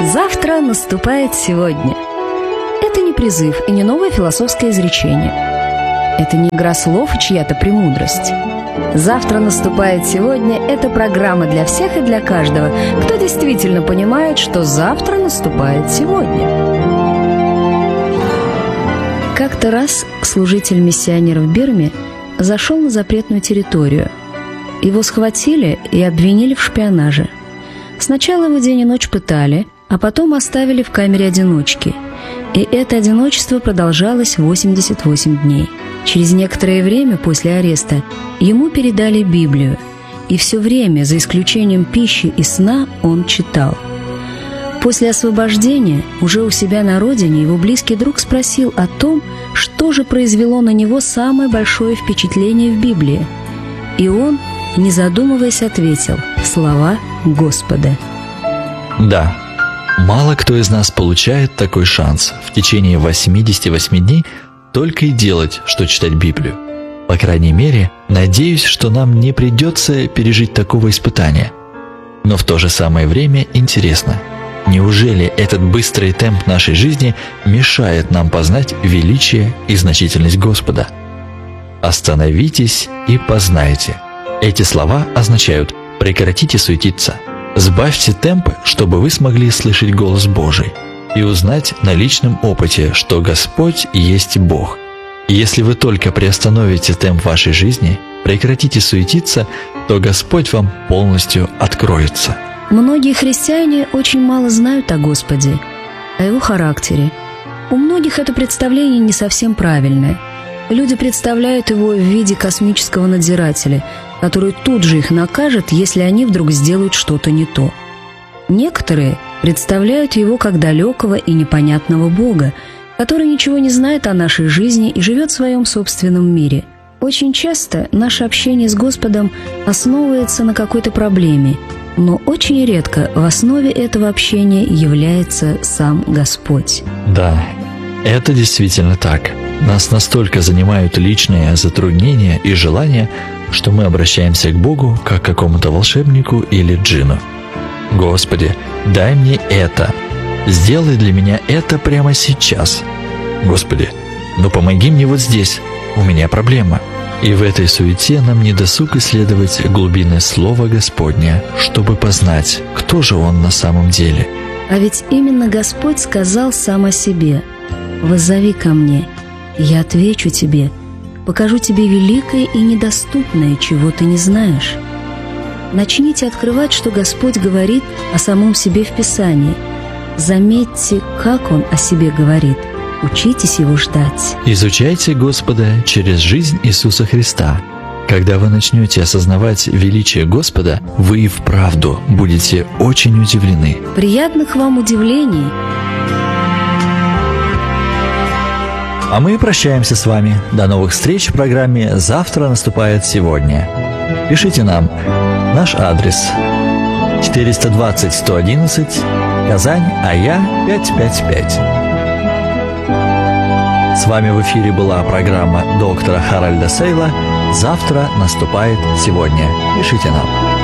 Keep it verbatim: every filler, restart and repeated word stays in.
Завтра наступает сегодня. Это не призыв и не новое философское изречение. Это не игра слов и чья-то премудрость. Завтра наступает сегодня – это программа для всех и для каждого, кто действительно понимает, что завтра наступает сегодня. Как-то раз служитель-миссионер в Бирме зашел на запретную территорию. Его схватили и обвинили в шпионаже. Сначала его день и ночь пытали, а потом оставили в камере одиночки. И это одиночество продолжалось восемьдесят восемь дней. Через некоторое время после ареста ему передали Библию, и все время, за исключением пищи и сна, он читал. После освобождения, уже у себя на родине, его близкий друг спросил о том, что же произвело на него самое большое впечатление в Библии. И он, не задумываясь, ответил: слова Господа. Да, мало кто из нас получает такой шанс в течение восьмидесяти восьми дней только и делать, что читать Библию. По крайней мере, надеюсь, что нам не придется пережить такого испытания. Но в то же самое время интересно, неужели этот быстрый темп нашей жизни мешает нам познать величие и значительность Господа? Остановитесь и познайте. Эти слова означают: прекратите суетиться, сбавьте темп, чтобы вы смогли слышать голос Божий и узнать на личном опыте, что Господь есть Бог. И если вы только приостановите темп вашей жизни, прекратите суетиться, то Господь вам полностью откроется. Многие христиане очень мало знают о Господе, о Его характере. У многих это представление не совсем правильное. Люди представляют Его в виде космического надзирателя, который тут же их накажет, если они вдруг сделают что-то не то. Некоторые представляют Его как далекого и непонятного Бога, который ничего не знает о нашей жизни и живет в своем собственном мире. Очень часто наше общение с Господом основывается на какой-то проблеме, но очень редко в основе этого общения является сам Господь. Да, это действительно так. Нас настолько занимают личные затруднения и желания, что мы обращаемся к Богу как к какому-то волшебнику или джинну. «Господи, дай мне это! Сделай для меня это прямо сейчас! Господи, ну помоги мне вот здесь, у меня проблема!» И в этой суете нам не досуг исследовать глубины Слова Господня, чтобы познать, кто же Он на самом деле. А ведь именно Господь сказал сам о себе: «Воззови ко мне, я отвечу тебе, покажу тебе великое и недоступное, чего ты не знаешь». Начните открывать, что Господь говорит о самом себе в Писании. Заметьте, как Он о себе говорит. Учитесь Его ждать. Изучайте Господа через жизнь Иисуса Христа. Когда вы начнете осознавать величие Господа, вы и вправду будете очень удивлены. Приятных вам удивлений! А мы прощаемся с вами. До новых встреч в программе «Завтра наступает сегодня». Пишите нам. Наш адрес: четыреста двадцать сто одиннадцать, Казань, АЯ пять пять пять. С вами в эфире была программа доктора Харальда Сейла «Завтра наступает сегодня». Пишите нам.